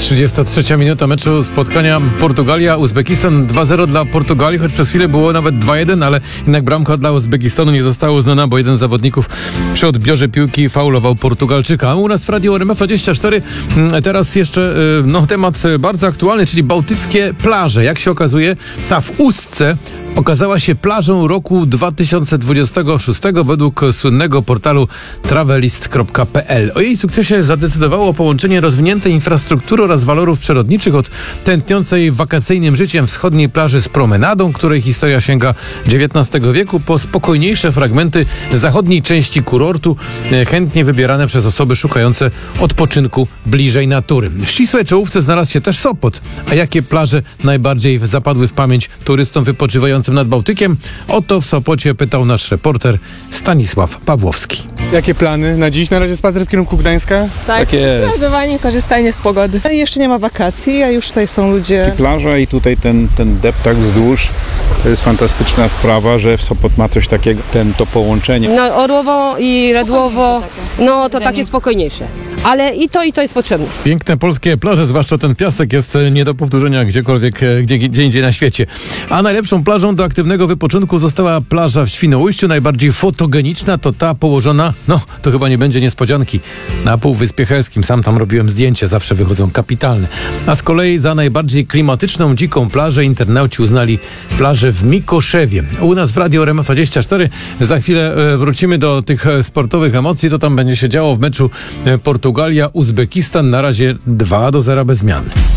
33 minuta meczu spotkania Portugalia-Uzbekistan. 2-0 dla Portugalii, choć przez chwilę było nawet 2-1, ale jednak bramka dla Uzbekistanu nie została uznana, bo jeden z zawodników przy odbiorze piłki faulował Portugalczyka. A u nas w Radiu RMF24 teraz jeszcze temat bardzo aktualny, czyli bałtyckie plaże. Jak się okazuje, ta w Ustce okazała się plażą roku 2026 według słynnego portalu travelist.pl. O jej sukcesie zadecydowało połączenie rozwiniętej infrastruktury oraz walorów przyrodniczych od tętniącej wakacyjnym życiem wschodniej plaży z promenadą, której historia sięga XIX wieku, po spokojniejsze fragmenty zachodniej części kurortu, chętnie wybierane przez osoby szukające odpoczynku bliżej natury. W ścisłej czołówce znalazł się też Sopot. A jakie plaże najbardziej zapadły w pamięć turystom wypoczywającym nad Bałtykiem? O to w Sopocie pytał nasz reporter Stanisław Pawłowski. Jakie plany na dziś? Na razie spacer w kierunku Gdańska? Tak jest. Plażowanie, korzystanie z pogody. Jeszcze nie ma wakacji, a już tutaj są ludzie. Plaża i tutaj ten deptak wzdłuż, to jest fantastyczna sprawa, że Sopot ma coś takiego, to połączenie. No, Orłowo i Radłowo, no to takie spokojniejsze. Ale i to jest potrzebne. Piękne polskie plaże, zwłaszcza ten piasek, jest nie do powtórzenia gdziekolwiek, gdzie indziej na świecie. A najlepszą plażą do aktywnego wypoczynku została plaża w Świnoujściu. Najbardziej fotogeniczna to ta położona, to chyba nie będzie niespodzianki, na Półwyspie Helskim. Sam tam robiłem zdjęcia, zawsze wychodzą kapitalne. A z kolei za najbardziej klimatyczną, dziką plażę internauci uznali plażę w Mikoszewie. U nas w Radio RMF24 za chwilę wrócimy do tych sportowych emocji, co tam będzie się działo w meczu Portugalia-Uzbekistan. Na razie 2-0 bez zmian.